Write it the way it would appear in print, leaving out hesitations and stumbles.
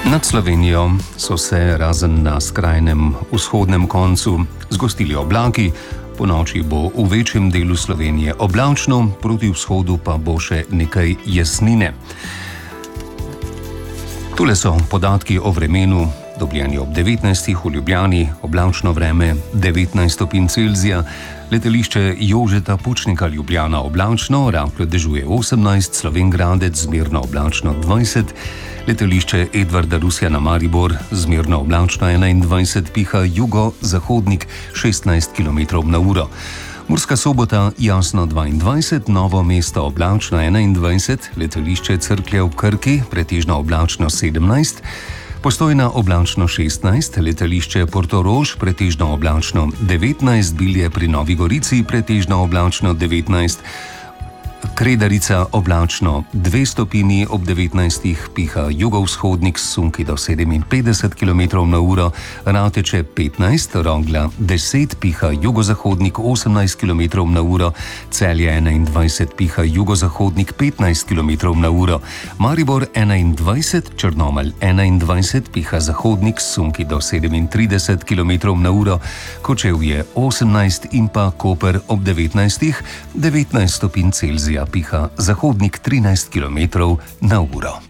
Nad Slovenijo so se razen na skrajnem vzhodnem koncu zgostili oblaki. Ponoči bo v večjem delu Slovenije oblačno, proti vzhodu pa bo še nekaj jasnine. Tule so podatki o vremenu, dobljeni ob 19. v Ljubljani, oblačno vreme 19 stopinj Celzija, letališče Jožeta Pučnika Ljubljana oblačno, rahlo dežuje 18, Slovenj Gradec zmerno oblačno 20, letališče Edvarda Rusjana Maribor zmerno oblačno 21, piha jugo-zahodnik 16 km/h. Murska Sobota jasno 22, Novo mesto oblačno 21, letališče Cerklje ob Krki pretežno oblačno 17, Postojna oblačno 16, letališče Portorož pretežno oblačno 19, Bilje pri Novi Gorici pretežno oblačno 19, Kredarica oblačno 2 stopinji ob 19, piha jugovzhodnik s sunki do 57 km/h, Rateče 15, Rogla 10, piha jugozahodnik 18 km/h, Celje 21, piha jugozahodnik 15 km/h, Maribor 21, Črnomelj 21, piha zahodnik s sunki do 37 km/h, Kočevje 18 in pa Koper ob 19, 19 stopinj Celzija, piha zahodnik 13 km/h.